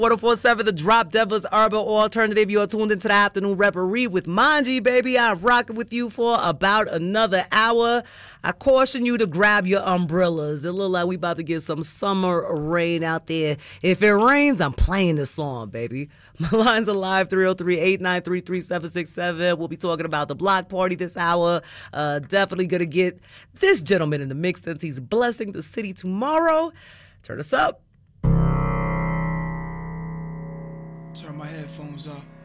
1047 The Drop, Devil's Urban Alternative. You are tuned into the Afternoon Reverie with Manji, baby. I'm rocking with you for about another hour. I caution you to grab your umbrellas. It look like we about to get some summer rain out there. If it rains, I'm playing this song, baby. My lines are live, 303-893-3767. We'll be talking about the block party this hour. Definitely going to get this gentleman in the mix since he's blessing the city tomorrow. Turn us up. Turn my headphones up.